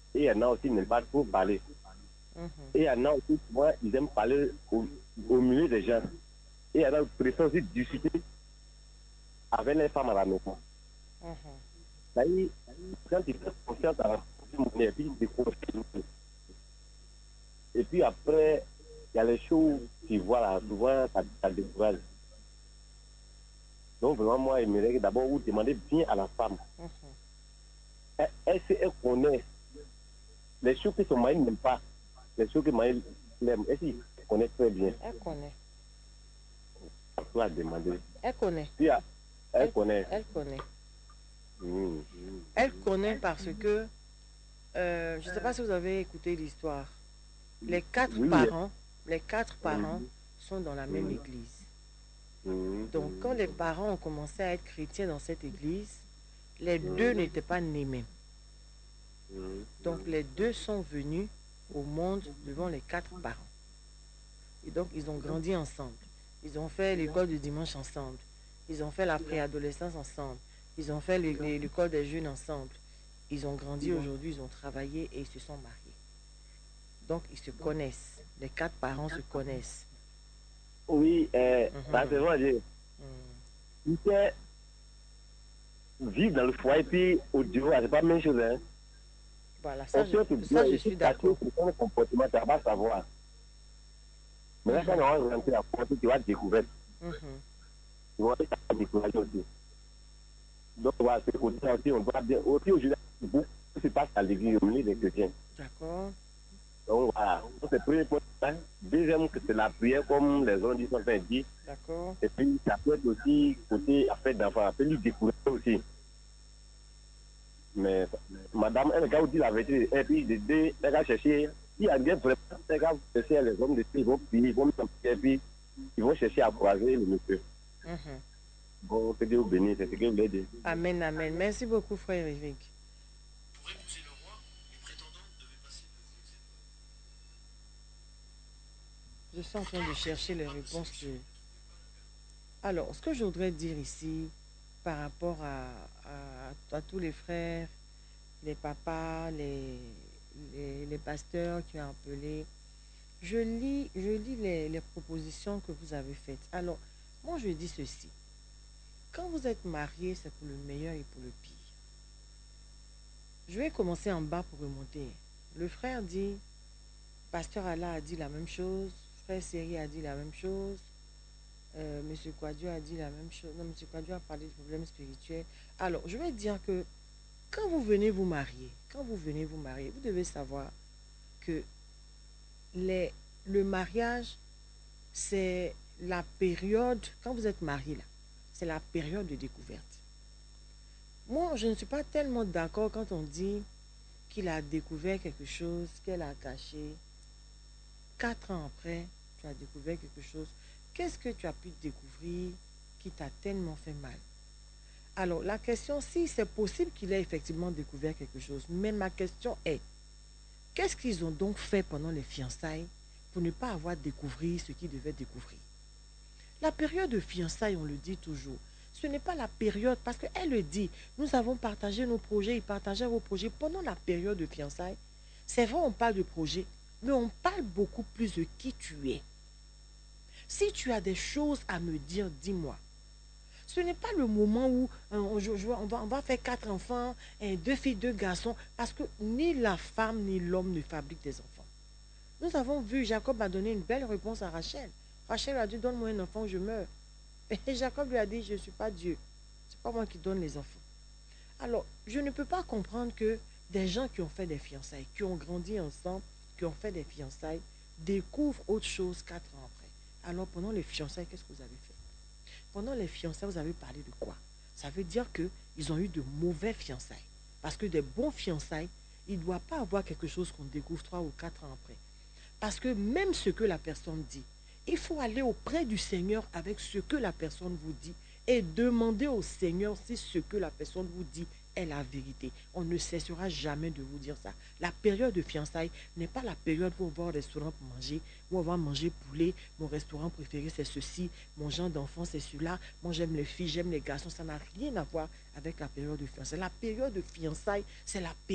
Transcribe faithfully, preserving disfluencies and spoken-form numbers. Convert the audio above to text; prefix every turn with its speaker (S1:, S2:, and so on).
S1: Et il y en a aussi qui n'aiment pas trop parler.
S2: Mhm.
S1: Et il y en a aussi, moi, ils aiment parler au, au milieu des gens. Et il y en a qui préfèrent aussi discuter avec les femmes à la maison.
S2: Mhm.
S1: C'est-à-dire, quand tu fais confiance à la femme, et puis tu décroches. Et puis après, il y a les choses, tu vois là, souvent, ça, ça décourage. Donc vraiment, moi, j'aimerais d'abord vous demander bien à la femme.
S2: Mhm.
S1: Est-ce qu'elle connaît les choses que son mari n'aime pas, les choses que son mari aime? Est-ce qu'il connaît très bien?
S2: Elle connaît.
S1: On doit demander.
S2: Elle connaît.
S1: Si elle
S2: Elle,
S1: connaît.
S2: elle connaît.
S1: Mmh.
S2: Elle connaît parce que, euh, je ne sais pas si vous avez écouté l'histoire. Les quatre
S1: Oui, oui.
S2: parents, les quatre parents
S1: Mmh.
S2: sont dans la même
S1: Mmh.
S2: église.
S1: Mmh.
S2: Donc, quand les parents ont commencé à être chrétiens dans cette église, les deux n'étaient pas nés mêmes.
S1: Mmh.
S2: Donc, les deux sont venus au monde devant les quatre parents. Et donc, ils ont grandi ensemble. Ils ont fait l'école du dimanche ensemble. Ils ont fait la préadolescence ensemble. Ils ont fait l'école des jeunes ensemble. Ils ont grandi aujourd'hui, ils ont travaillé et ils se sont mariés. Donc, ils se connaissent. Les quatre parents se connaissent.
S1: Oui, euh, bah, c'est
S2: Mhm.
S1: vrai,
S2: Mhm.
S1: tu sais, vivre dans le foyer, puis au dehors, c'est pas la même chose. Hein.
S2: Voilà, ça
S1: On
S2: je,
S1: peut te
S2: ça,
S1: dire,
S2: je
S1: et puis
S2: suis
S1: cacher
S2: d'accord.
S1: son comportement, tu vas pas savoir. Mais là, quand
S2: Mhm.
S1: on va rentrer à porte, tu vas découvrir.
S2: Mhm.
S1: Tu vas découvrir aussi. Donc, voilà, ce côté aussi, on doit bien. Aussi, aujourd'hui, beaucoup se passe à l'église, au milieu des chrétiens.
S2: D'accord.
S1: Donc, voilà. Donc, c'est le premier point. Hein. Deuxième, c'est la prière, comme les gens disent, sont dit.
S2: D'accord.
S1: Et puis, ça peut être aussi côté affaire d'enfant, ça peut lui découvrir aussi. Mais, madame, elle va vous dire la vérité. Et puis, de deux, elle va chercher. Il y a bien vraiment, elle va chercher les hommes de ils vont prier, ils vont mettre en prière, et puis, ils vont chercher à croiser le monsieur.
S2: Mhm.
S1: Bon, que Dieu vous bénisse, c'est ce que je voulais dire.
S2: Amen, amen. Merci beaucoup, frère Eric. Je suis en train de chercher les réponses de... Alors, ce que je voudrais dire ici, par rapport à, à, à tous les frères, les papas, les, les, les pasteurs qui ont appelé, je lis, je lis les, les propositions que vous avez faites. Alors, moi, je dis ceci. Quand vous êtes marié, c'est pour le meilleur et pour le pire. Je vais commencer en bas pour remonter. Le frère dit, Pasteur Allah a dit la même chose, frère Seri a dit la même chose, euh, Monsieur Quadio a dit la même chose. Non, Monsieur Quadio a parlé de problèmes spirituels. Alors, je vais dire que quand vous venez vous marier, quand vous venez vous marier, vous devez savoir que les, le mariage, c'est la période, quand vous êtes marié là, c'est la période de découverte. Moi, je ne suis pas tellement d'accord quand on dit qu'il a découvert quelque chose, qu'elle a caché. Quatre ans après, tu as découvert quelque chose. Qu'est-ce que tu as pu découvrir qui t'a tellement fait mal? Alors, la question, si c'est possible qu'il ait effectivement découvert quelque chose, mais ma question est, qu'est-ce qu'ils ont donc fait pendant les fiançailles pour ne pas avoir découvert ce qu'ils devaient découvrir? La période de fiançailles, on le dit toujours, ce n'est pas la période, parce qu'elle le dit, nous avons partagé nos projets, ils partageaient vos projets pendant la période de fiançailles. C'est vrai, on parle de projet, mais on parle beaucoup plus de qui tu es. Si tu as des choses à me dire, dis-moi. Ce n'est pas le moment où euh, on, je, on, va, on va faire quatre enfants, et deux filles, deux garçons, parce que ni la femme ni l'homme ne fabriquent des enfants. Nous avons vu, Jacob a donné une belle réponse à Rachel. Rachel a dit, donne-moi un enfant, je meurs. Et Jacob lui a dit, je ne suis pas Dieu. Ce n'est pas moi qui donne les enfants. Alors, je ne peux pas comprendre que des gens qui ont fait des fiançailles, qui ont grandi ensemble, qui ont fait des fiançailles, découvrent autre chose quatre ans après. Alors, pendant les fiançailles, qu'est-ce que vous avez fait? Pendant les fiançailles, vous avez parlé de quoi? Ça veut dire qu'ils ont eu de mauvais fiançailles. Parce que des bons fiançailles, il ne doit pas avoir quelque chose qu'on découvre trois ou quatre ans après. Parce que même ce que la personne dit, il faut aller auprès du Seigneur avec ce que la personne vous dit et demander au Seigneur si ce que la personne vous dit est la vérité. On ne cessera jamais de vous dire ça. La période de fiançailles n'est pas la période où on va au restaurant pour manger, où on va manger poulet, mon restaurant préféré c'est ceci, mon genre d'enfant c'est celui-là, moi j'aime les filles, j'aime les garçons. Ça n'a rien à voir avec la période de fiançailles. La période de fiançailles, c'est la période